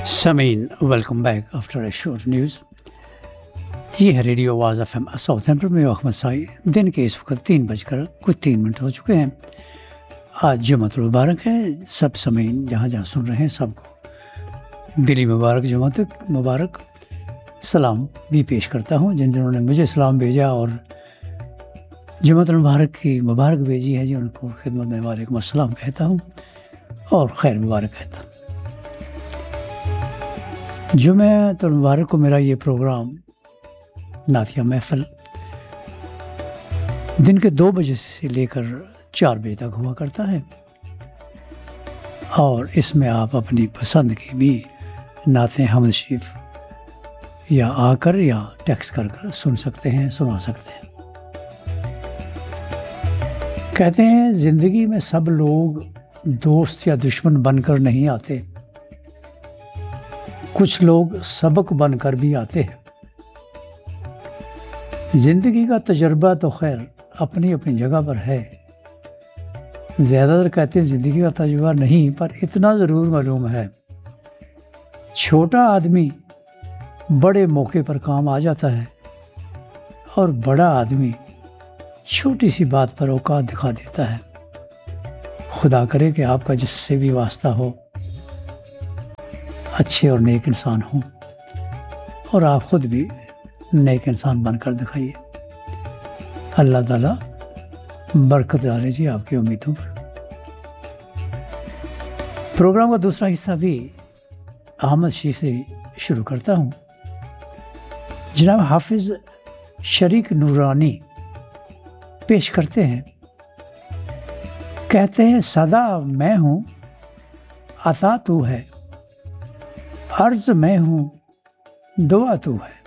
سامعین welcome back after a short news. یہ ہے ریڈیو آواز FM ساؤتھ ہیمپٹن میں احمد سائی. دن کے اس وقت 3:03 ہو چکے ہیں. آج جمعۃ المبارک ہے. سب سامعین جہاں جہاں سن رہے ہیں سب کو دلی مبارک جمعہ مبارک سلام بھی پیش کرتا ہوں. جنہوں نے مجھے سلام بھیجا اور جمعۃ المبارک کی مبارک بھیجی ہے ان کو خدمت میں وعلیکم السلام کہتا ہوں اور خیر مبارک کہتا ہوں. جمعۃ المبارک کو میرا یہ پروگرام نعتیہ محفل دن کے 2 بجے سے لے کر 4 بجے تک ہوا کرتا ہے اور اس میں آپ اپنی پسند کی بھی نعتیں حمد شریف یا آ کر یا ٹیکسٹ کر سن سکتے ہیں سنا سکتے ہیں. کہتے ہیں زندگی میں سب لوگ دوست یا دشمن بن کر نہیں آتے، کچھ لوگ سبق بن کر بھی آتے ہیں. زندگی کا تجربہ تو خیر اپنی اپنی جگہ پر ہے. زیادہ تر کہتے ہیں زندگی کا تجربہ نہیں، پر اتنا ضرور معلوم ہے چھوٹا آدمی بڑے موقع پر کام آ جاتا ہے اور بڑا آدمی چھوٹی سی بات پر اوقات دکھا دیتا ہے. خدا کرے کہ آپ کا جس سے بھی واسطہ ہو اچھے اور نیک انسان ہوں اور آپ خود بھی نیک انسان بن کر دکھائیے. اللہ تعالیٰ برکت ڈالے جی آپ کی امیدوں پر. پروگرام کا دوسرا حصہ بھی احمد شریف سے شروع کرتا ہوں. جناب حافظ شریک نورانی پیش کرتے ہیں. کہتے ہیں صدا میں ہوں عطا تو ہے، عرض میں ہوں دعا تو ہے.